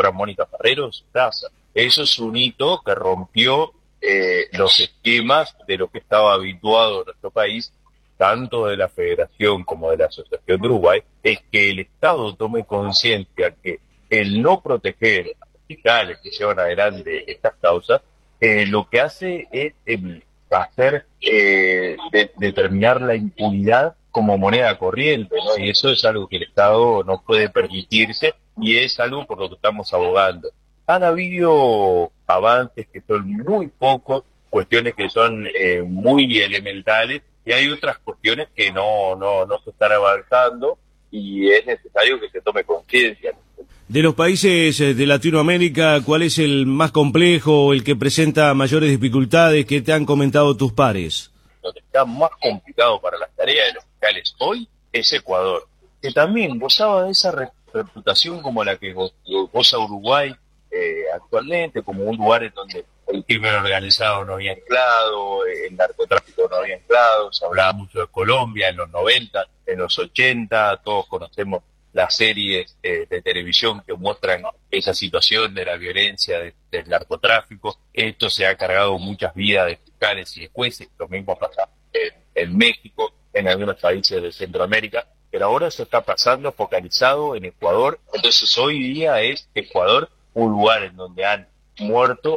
doctora Mónica Ferrero en su casa. Eso es un hito que rompió los esquemas de lo que estaba habituado en nuestro país, tanto de la Federación como de la Asociación de Uruguay, es que el Estado tome conciencia que el no proteger a los fiscales que llevan adelante estas causas, lo que hace es hacer determinar la impunidad como moneda corriente, ¿no? Y eso es algo que el Estado no puede permitirse y es algo por lo que estamos abogando. Han habido avances que son muy pocos, cuestiones que son muy elementales, y hay otras cuestiones que no se están avanzando y es necesario que se tome conciencia. De los países de Latinoamérica, ¿cuál es el más complejo, el que presenta mayores dificultades? ¿Qué te han comentado tus pares? Lo que está más complicado para las tareas de los fiscales hoy es Ecuador, que también gozaba de esa reputación como la que goza Uruguay actualmente, como un lugar en donde el crimen organizado no había anclado, el narcotráfico no había anclado. Se hablaba mucho de Colombia en los 90, en los 80, todos conocemos las series de televisión que muestran esa situación de la violencia del narcotráfico. Esto se ha cargado muchas vidas de fiscales y de jueces, lo mismo pasa en México, en algunos países de Centroamérica, pero ahora se está pasando focalizado en Ecuador. Entonces hoy día es Ecuador un lugar en donde han muerto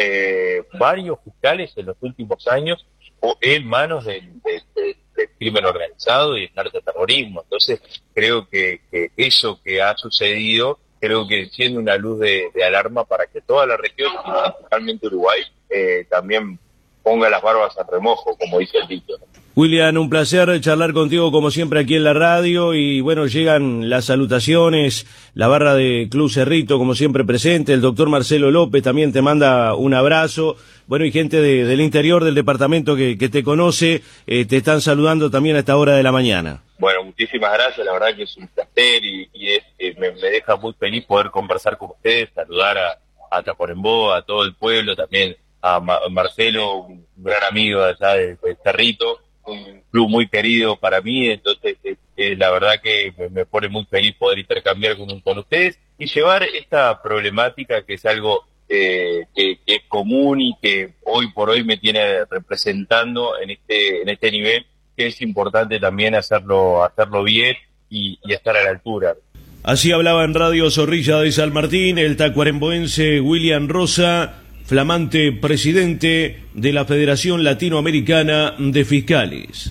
varios fiscales en los últimos años en manos del crimen organizado y del narcoterrorismo. Entonces creo que eso que ha sucedido, creo que enciende una luz de alarma para que toda la región, principalmente Uruguay, también ponga las barbas al remojo, como dice el dicho. William, un placer charlar contigo como siempre aquí en la radio y bueno, llegan las salutaciones, la barra de Club Cerrito como siempre presente, el doctor Marcelo López también te manda un abrazo, bueno y gente del interior del departamento que te conoce, te están saludando también a esta hora de la mañana. Bueno, muchísimas gracias, la verdad que es un placer y me deja muy feliz poder conversar con ustedes, saludar a Tacuarembó, a todo el pueblo, también a Marcelo, un gran amigo de allá de Cerrito, un club muy querido para mí, entonces la verdad que me pone muy feliz poder intercambiar con ustedes y llevar esta problemática que es algo que es común y que hoy por hoy me tiene representando en este nivel, que es importante también hacerlo bien y estar a la altura. Así hablaba en Radio Zorrilla de San Martín el tacuaremboense William Rosa, flamante presidente de la Federación Latinoamericana de Fiscales.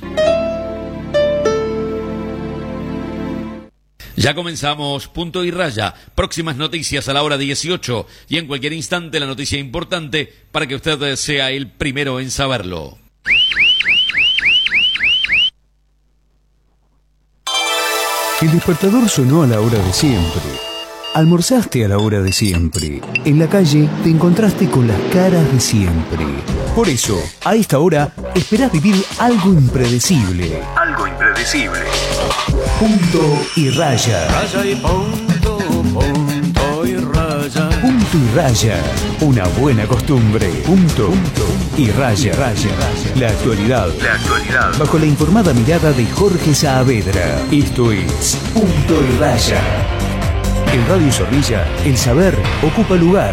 Ya comenzamos Punto y Raya. Próximas noticias a la hora 18 y en cualquier instante la noticia importante para que usted sea el primero en saberlo. El despertador sonó a la hora de siempre. Almorzaste a la hora de siempre. En la calle te encontraste con las caras de siempre. Por eso, a esta hora, esperás vivir algo impredecible. Algo impredecible. Punto y Raya. Raya y punto, punto y raya. Punto y Raya. Una buena costumbre. Punto y Raya. La actualidad. Bajo la informada mirada de Jorge Saavedra. Esto es Punto y Raya. En Radio Zorrilla, el saber ocupa lugar.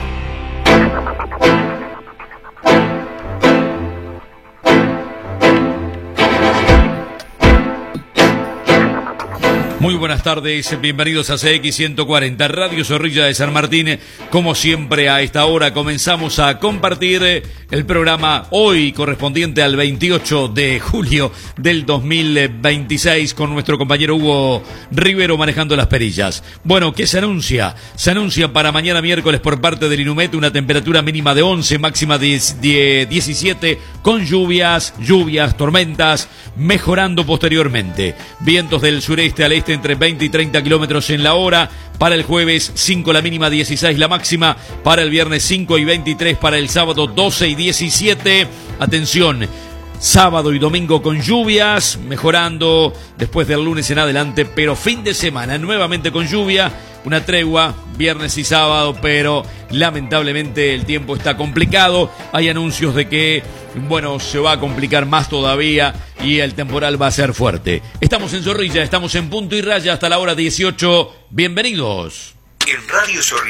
Muy buenas tardes, bienvenidos a CX 140, Radio Zorrilla de San Martín. Como siempre a esta hora comenzamos a compartir el programa hoy correspondiente al 28 de julio del 2026 con nuestro compañero Hugo Rivero manejando las perillas. Bueno, ¿qué se anuncia? Se anuncia para mañana miércoles por parte del INUMET una temperatura mínima de 11, máxima de 17 con lluvias, tormentas, mejorando posteriormente. Vientos del sureste al este entre 20 y 30 kilómetros en la hora. Para el jueves 5 la mínima, 16 la máxima. Para el viernes 5 y 23. Para el sábado 12 y 17. Atención, sábado y domingo con lluvias, mejorando después del lunes en adelante, pero fin de semana nuevamente con lluvia. Una tregua viernes y sábado, pero lamentablemente el tiempo está complicado. Hay anuncios de que, bueno, se va a complicar más todavía y el temporal va a ser fuerte. Estamos en Zorrilla, estamos en Punto y Raya hasta la hora 18. Bienvenidos. En Radio Zorrilla.